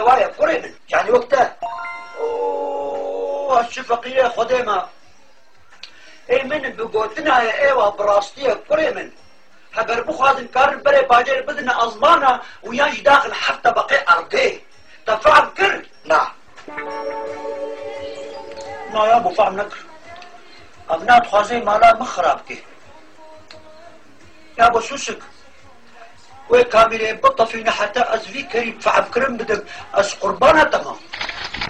وايا كوري من يعني وقتها الشفقية خديمة اي من بقوتنا يا ايوه براستية كوري من هبر بخوازن كارن بري باجر بدنا ازمانة ويانج داخل حتى بقي ارضيه تفعل كر نعم نا يا ابو فهم نكر ابنات خوازي مالا مخرابكي يا ابو سوسك وي كاميري بطفينا حتى ازفي كريم فعب كرم بدك از قربانة تمام